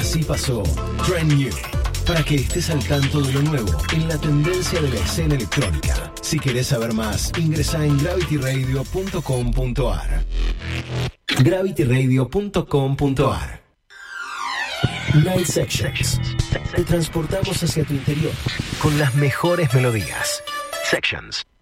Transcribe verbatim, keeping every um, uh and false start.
Así pasó Trend New, para que estés al tanto de lo nuevo en la tendencia de la escena electrónica. Si querés saber más, ingresa en gravity radio punto com punto a r. gravity radio punto com punto a r. Night Sections. Te transportamos hacia tu interior con las mejores melodías. Sections.